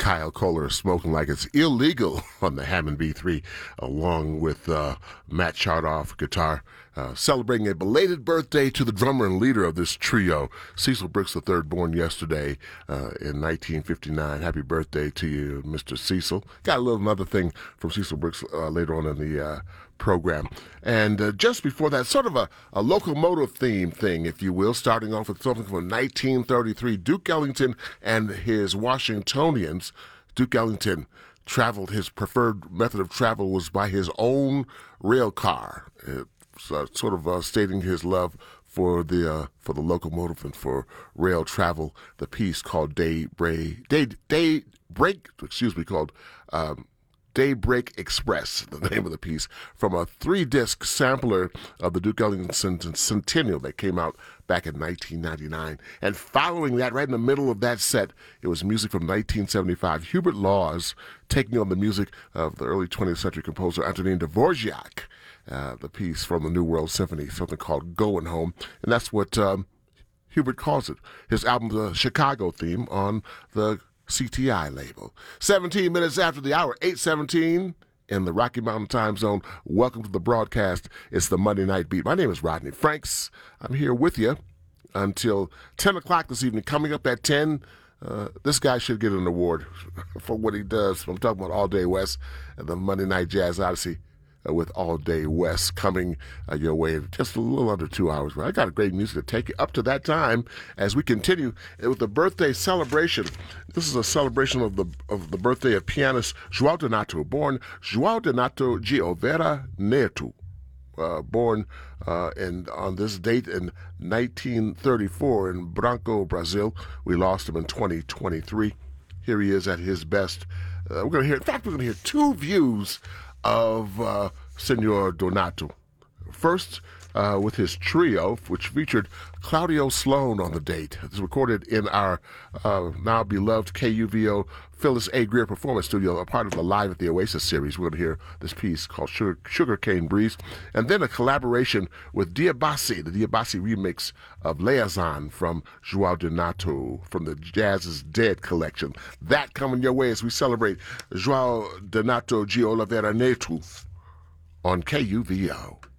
Kyle Kohler, Smoking Like It's Illegal on the Hammond B3, along with Matt Chardoff, guitar, celebrating a belated birthday to the drummer and leader of this trio, Cecil Brooks III, born yesterday in 1959. Happy birthday to you, Mr. Cecil. Got a little another thing from Cecil Brooks later on in the program. And just before that, sort of a locomotive theme thing, if you will, starting off with something from 1933. Duke Ellington and his Washingtonians. Duke Ellington traveled, his preferred method of travel was by his own rail car, sort of stating his love for the locomotive and for rail travel. The piece called Daybreak, called Daybreak Express, the name of the piece, from a 3-disc sampler of the Duke Ellington Centennial that came out back in 1999. And following that, right in the middle of that set, it was music from 1975. Hubert Laws taking on the music of the early 20th century composer Antonin Dvorak, the piece from the New World Symphony, something called Going Home. And that's what Hubert calls it. His album, The Chicago Theme, on the CTI label. 17 minutes after the hour, 8:17 in the Rocky Mountain time zone. Welcome to the broadcast. It's the Monday Night Beat. My name is Rodney Franks. I'm here with you until 10 o'clock this evening. Coming up at 10, this guy should get an award for what he does. I'm talking about All Day West and the Monday Night Jazz Odyssey with All Day West coming your way in just a little under 2 hours. I got a great music to take you up to that time as we continue with the birthday celebration. This is a celebration of the birthday of pianist João Donato, born João Donato Gioveira Neto, born on this date in 1934 in Branco, Brazil. We lost him in 2023. Here he is at his best. We're going to hear two views of Senor Donato. First, with his trio, which featured Claudio Sloan on the date. It's recorded in our now beloved KUVO Phyllis A. Greer Performance Studio, a part of the Live at the Oasis series. We're going to hear this piece called Sugarcane Breeze. And then a collaboration with Diabasi, the Diabasi remix of Liaison from João Donato from the Jazz is Dead collection. That coming your way as we celebrate João Donato Gioveira Neto on KUVO.